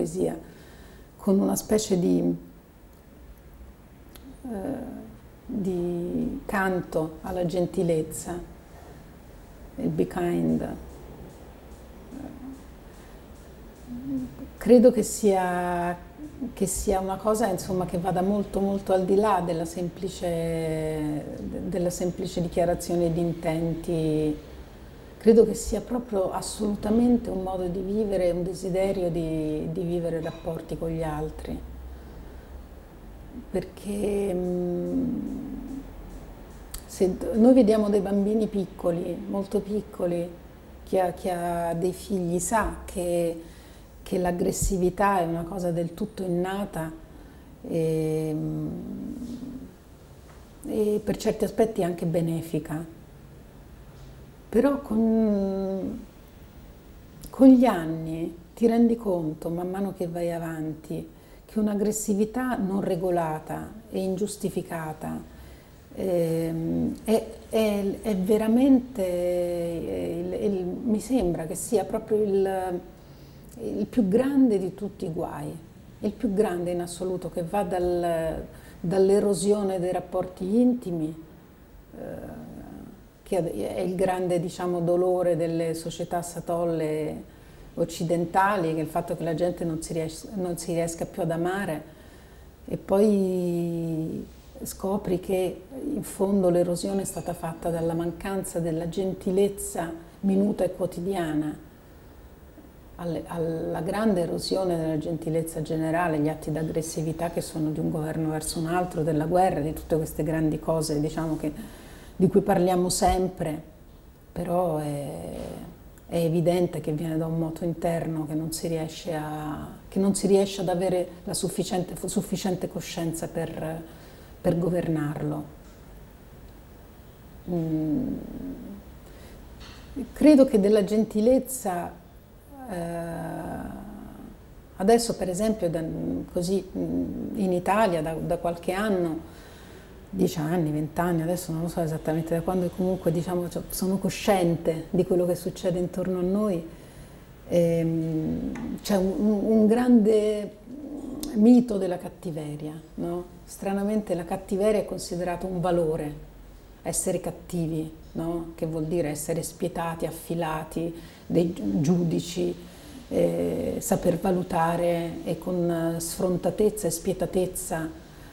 poesia, con una specie di canto alla gentilezza, il be kind. Credo che sia una cosa, insomma, che vada molto molto al di là della semplice dichiarazione di intenti. Credo che sia proprio assolutamente un modo di vivere, un desiderio di vivere rapporti con gli altri. Perché se noi vediamo dei bambini piccoli, molto piccoli, chi ha dei figli sa che l'aggressività è una cosa del tutto innata e, e per certi aspetti anche benefica. Però con gli anni ti rendi conto, man mano che vai avanti, che un'aggressività non regolata e ingiustificata è veramente, mi sembra che sia proprio il più grande di tutti i guai, il più grande in assoluto, che va dall'erosione dei rapporti intimi, che è il grande, diciamo, dolore delle società satolle occidentali, che è il fatto che la gente non si riesca più ad amare, e poi scopri che in fondo l'erosione è stata fatta dalla mancanza della gentilezza minuta e quotidiana, alla grande erosione della gentilezza generale, gli atti d'aggressività che sono di un governo verso un altro, della guerra, di tutte queste grandi cose, diciamo, di cui parliamo sempre, però è evidente che viene da un moto interno che non si riesce ad avere la sufficiente coscienza per governarlo. Credo che della gentilezza, adesso per esempio così in Italia da qualche anno, 10 anni, 20 anni, adesso non lo so esattamente da quando, comunque diciamo sono cosciente di quello che succede intorno a noi. C'è un grande mito della cattiveria, no? Stranamente la cattiveria è considerata un valore, essere cattivi, no? Che vuol dire essere spietati, affilati, dei giudici, saper valutare e con sfrontatezza e spietatezza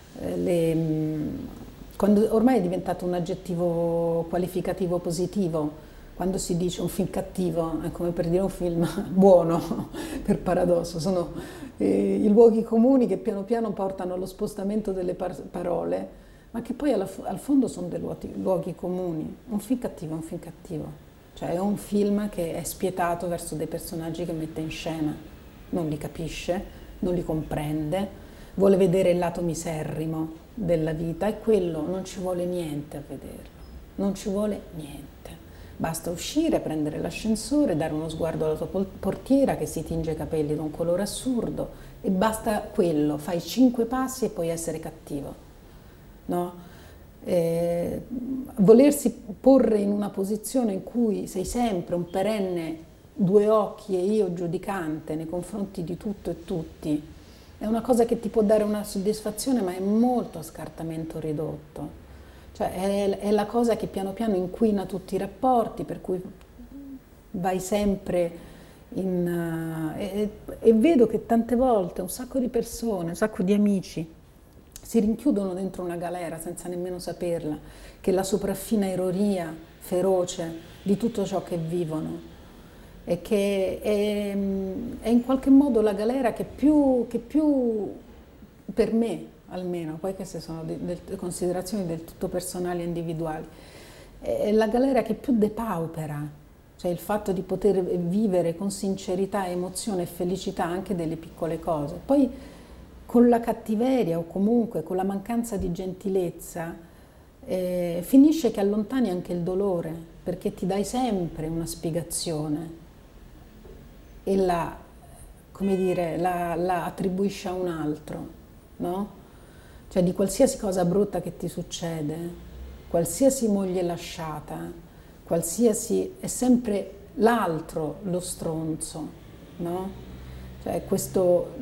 quando ormai è diventato un aggettivo qualificativo positivo. Quando si dice un film cattivo è come per dire un film buono, per paradosso. Sono i luoghi comuni che piano piano portano allo spostamento delle parole, ma che poi al fondo sono dei luoghi comuni. Un film cattivo è un film cattivo, cioè è un film che è spietato verso dei personaggi che mette in scena, non li capisce, non li comprende, vuole vedere il lato miserrimo della vita, e quello non ci vuole niente a vederlo, non ci vuole niente. Basta uscire, prendere l'ascensore, dare uno sguardo alla tua portiera che si tinge i capelli da un colore assurdo, e basta quello, fai 5 passi e puoi essere cattivo, no? Volersi porre in una posizione in cui sei sempre un perenne due occhi e io giudicante nei confronti di tutto e tutti, è una cosa che ti può dare una soddisfazione, ma è molto a scartamento ridotto. Cioè è la cosa che piano piano inquina tutti i rapporti, per cui vai sempre e vedo che tante volte un sacco di persone, un sacco di amici si rinchiudono dentro una galera senza nemmeno saperla, che è la sopraffina ironia feroce di tutto ciò che vivono, e che è in qualche modo la galera che più per me almeno, poi queste sono considerazioni del tutto personali e individuali, è la galera che più depaupera, cioè il fatto di poter vivere con sincerità, emozione e felicità anche delle piccole cose. Poi con la cattiveria o comunque con la mancanza di gentilezza finisce che allontani anche il dolore, perché ti dai sempre una spiegazione e come dire, la attribuisci a un altro, no? Cioè di qualsiasi cosa brutta che ti succede, qualsiasi moglie lasciata, è sempre l'altro lo stronzo, no? Cioè questo